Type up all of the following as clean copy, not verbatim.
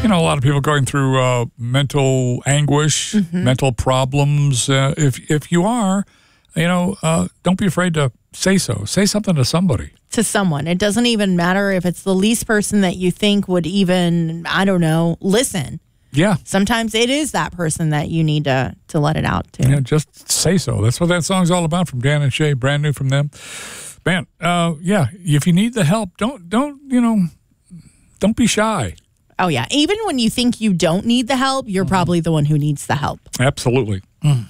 a lot of people going through mental anguish, mental problems. If you are, don't be afraid to say so. Say something to somebody. To someone. It doesn't even matter if it's the least person that you think would even, listen. Yeah. Sometimes it is that person that you need to let it out to. Yeah, just say so. That's what that song's all about from Dan and Shay, brand new from them. Man, if you need the help, don't be shy. Oh, yeah. Even when you think you don't need the help, you're probably the one who needs the help. Absolutely.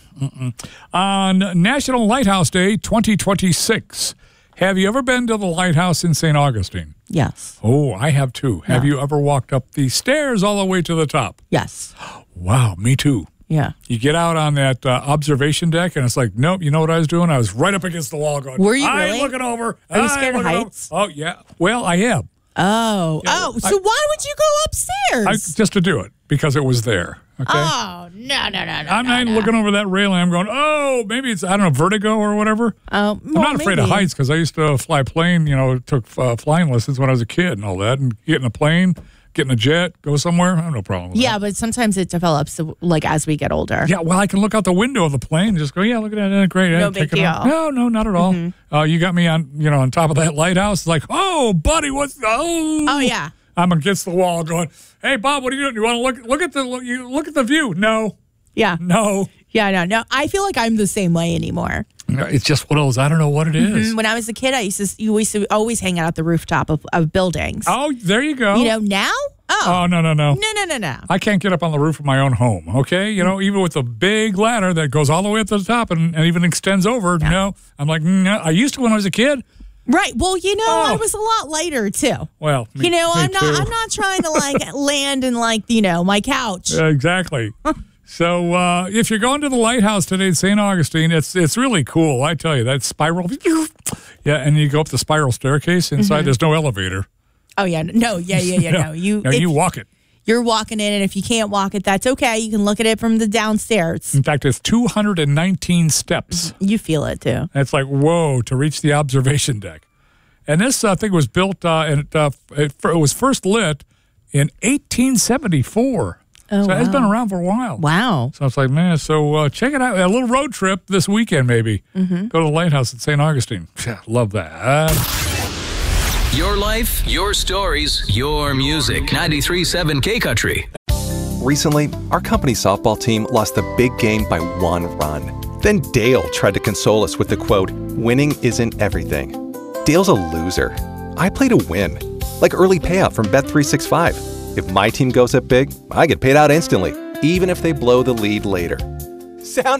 On National Lighthouse Day 2026, have you ever been to the lighthouse in St. Augustine? Yes. Oh, I have too. Have you ever walked up the stairs all the way to the top? Yes. Wow, me too. Yeah. You get out on that observation deck, and it's like, nope, you know what I was doing? I was right up against the wall going, were you I'm really? looking over. Are you scared of heights? Oh, yeah. Well, I am. Oh. So why would you go upstairs? Just to do it, because it was there. Okay. Oh, no. I'm not looking over that railing. I'm going, maybe it's, vertigo or whatever. Oh, I'm not afraid of heights because I used to fly plane, took flying lessons when I was a kid and all that. And get in a plane, get in a jet, go somewhere, I have no problem with that. But sometimes it develops as we get older. Yeah, well, I can look out the window of the plane and just go, yeah, look at that, great. No big deal. No, not at all. You got me on top of that lighthouse. It's like, oh, buddy, Oh, yeah. I'm against the wall going, hey, Bob, what are you doing? You want to look at the view? No. Yeah. No. Yeah, no. I feel like I'm the same way anymore. It's just one of those, I don't know what it is. When I was a kid, I used to always hang out at the rooftop of buildings. Oh, there you go. Now? Oh, no. No. I can't get up on the roof of my own home, okay? Even with a big ladder that goes all the way up to the top and even extends over, no. I'm like, no. I used to when I was a kid. Right. Well, I was a lot lighter too. Well, me I'm too. not trying to land in my couch. Exactly. So if you're going to the lighthouse today in St. Augustine, it's really cool. I tell you, that spiral. Yeah, and you go up the spiral staircase. Inside, there's no elevator. Oh yeah, no, yeah. No, you walk it. You're walking in, and if you can't walk it, that's okay. You can look at it from the downstairs. In fact, it's 219 steps. You feel it, too. It's like, whoa, to reach the observation deck. And this thing was built, and it was first lit in 1874. Oh, so it's been around for a while. Wow. So it's like, man, check it out. A little road trip this weekend, maybe. Go to the lighthouse at St. Augustine. Love that. Your life, your stories, your music. 93.7 K-Country. Recently, our company's softball team lost the big game by 1 run. Then Dale tried to console us with the quote, "Winning isn't everything." Dale's a loser. I play to win. Like early payout from Bet365. If my team goes up big, I get paid out instantly, even if they blow the lead later. Sounds